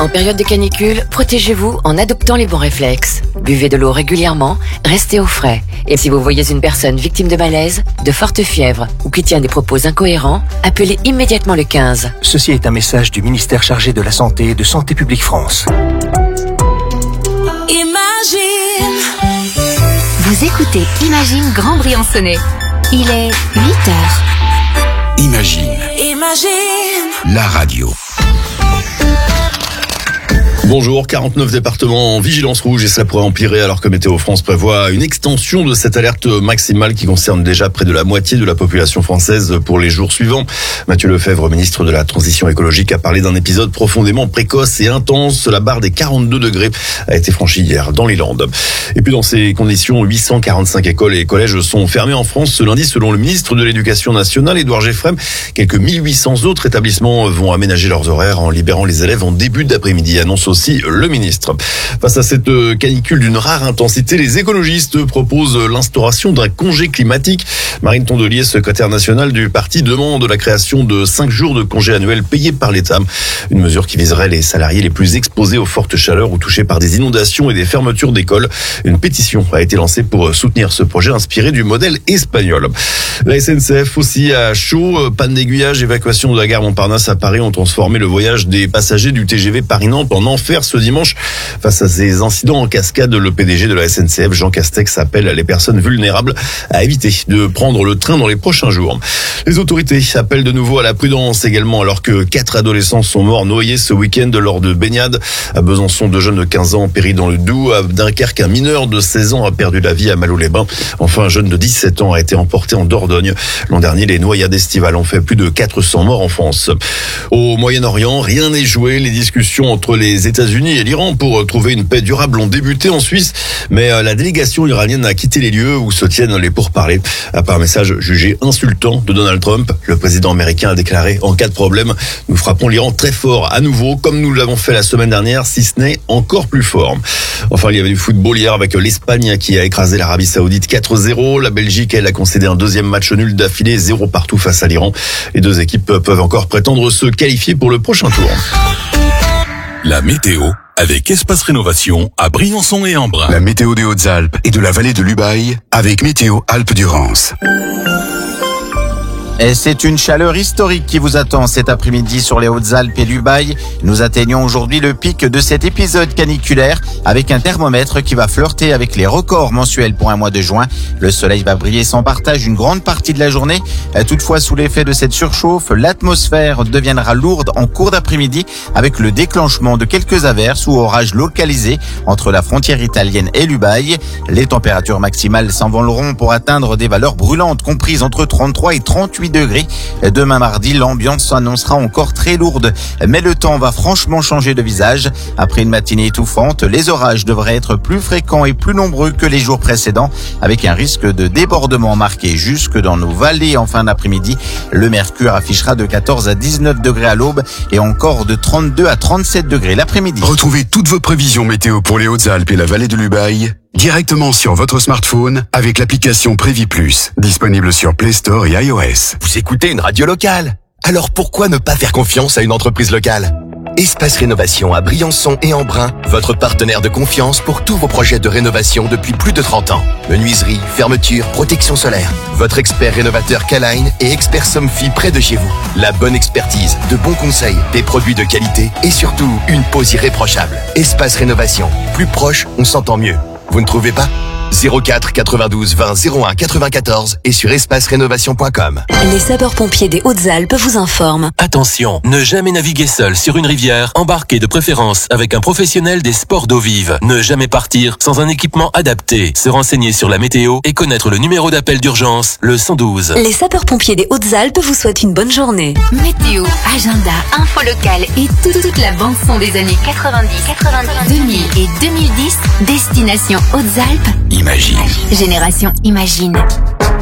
En période de canicule, protégez-vous en adoptant les bons réflexes. Buvez de l'eau régulièrement, restez au frais. Et si vous voyez une personne victime de malaise, de forte fièvre ou qui tient des propos incohérents, appelez immédiatement le 15. Ceci est un message du ministère chargé de la Santé et de Santé publique France. Imagine. Vous écoutez Imagine Grand Briançonnais. Il est 8h. Imagine. Imagine. La radio. Bonjour, 49 départements en vigilance rouge et cela pourrait empirer alors que Météo France prévoit une extension de cette alerte maximale qui concerne déjà près de la moitié de la population française pour les jours suivants. Mathieu Lefebvre, ministre de la Transition écologique, a parlé d'un épisode profondément précoce et intense. La barre des 42 degrés a été franchie hier dans les Landes. Et puis dans ces conditions, 845 écoles et collèges sont fermés en France ce lundi selon le ministre de l'Éducation nationale, Édouard Geffrem. Quelques 1800 autres établissements vont aménager leurs horaires en libérant les élèves en début d'après-midi, annonce aussi le ministre. Face à cette canicule d'une rare intensité, les écologistes proposent l'instauration d'un congé climatique. Marine Tondelier, secrétaire nationale du parti, demande la création de 5 jours de congés annuels payés par l'État. Une mesure qui viserait les salariés les plus exposés aux fortes chaleurs ou touchés par des inondations et des fermetures d'écoles. Une pétition a été lancée pour soutenir ce projet inspiré du modèle espagnol. La SNCF aussi à chaud, panne d'aiguillage, évacuation de la gare Montparnasse à Paris ont transformé le voyage des passagers du TGV Paris-Nantes en enfer ce dimanche. Face à ces incidents en cascade, le PDG de la SNCF, Jean Castex, appelle les personnes vulnérables à éviter de prendre le train dans les prochains jours. Les autorités appellent de nouveau à la prudence également alors que 4 adolescents sont morts noyés ce week-end lors de baignades. À Besançon, 2 jeunes de 15 ans ont péri dans le Doubs. À Dunkerque, un mineur de 16 ans a perdu la vie à Malo-les-Bains. Enfin, un jeune de 17 ans a été emporté en Dordogne. L'an dernier, les noyades estivales ont fait plus de 400 morts en France. Au Moyen-Orient, rien n'est joué. Les discussions entre les États-Unis et l'Iran pour trouver une paix durable ont débuté en Suisse, mais la délégation iranienne a quitté les lieux où se tiennent les pourparlers. Après un message jugé insultant de Donald Trump, le président américain a déclaré: en cas de problème, nous frappons l'Iran très fort à nouveau, comme nous l'avons fait la semaine dernière, si ce n'est encore plus fort. Enfin, il y avait du football hier avec l'Espagne qui a écrasé l'Arabie Saoudite 4-0. La Belgique, elle, a concédé un deuxième match nul d'affilée, 0 partout face à l'Iran. Les deux équipes peuvent encore prétendre se qualifier pour le prochain tour. La météo avec Espace Rénovation à Briançon et Embrun. La météo des Hautes-Alpes et de la vallée de l'Ubaye avec Météo Alpes-Durance. Et c'est une chaleur historique qui vous attend cet après-midi sur les Hautes-Alpes et l'Ubaye. Nous atteignons aujourd'hui le pic de cet épisode caniculaire avec un thermomètre qui va flirter avec les records mensuels pour un mois de juin. Le soleil va briller sans partage une grande partie de la journée. Toutefois, sous l'effet de cette surchauffe, l'atmosphère deviendra lourde en cours d'après-midi avec le déclenchement de quelques averses ou orages localisés entre la frontière italienne et l'Ubaye. Les températures maximales s'envoleront pour atteindre des valeurs brûlantes comprises entre 33 et 38 degrés. Demain mardi, l'ambiance s'annoncera encore très lourde, mais le temps va franchement changer de visage. Après une matinée étouffante, les orages devraient être plus fréquents et plus nombreux que les jours précédents, avec un risque de débordement marqué jusque dans nos vallées en fin d'après-midi. Le mercure affichera de 14 à 19 degrés à l'aube et encore de 32 à 37 degrés l'après-midi. Retrouvez toutes vos prévisions météo pour les Hautes-Alpes et la vallée de l'Ubaye directement sur votre smartphone avec l'application Prévi Plus, disponible sur Play Store et iOS. Vous écoutez une radio locale, alors pourquoi ne pas faire confiance à une entreprise locale ? Espace Rénovation à Briançon et Embrun, votre partenaire de confiance pour tous vos projets de rénovation depuis plus de 30 ans. Menuiserie, fermeture, protection solaire. Votre expert rénovateur K-Line et expert Somfy près de chez vous. La bonne expertise, de bons conseils, des produits de qualité et surtout une pose irréprochable. Espace Rénovation, plus proche, on s'entend mieux. Vous ne trouvez pas ? 04 92 20 01 94 et sur espacerénovation.com. Les sapeurs-pompiers des Hautes-Alpes vous informent. Attention, ne jamais naviguer seul sur une rivière, embarquez de préférence avec un professionnel des sports d'eau vive. Ne jamais partir sans un équipement adapté. Se renseigner sur la météo et connaître le numéro d'appel d'urgence, le 112. Les sapeurs-pompiers des Hautes-Alpes vous souhaitent une bonne journée. Météo, agenda, info locale et toute la bande-son des années 90, 2000 et 2010, destination Hautes-Alpes. Imagine. Génération Imagine.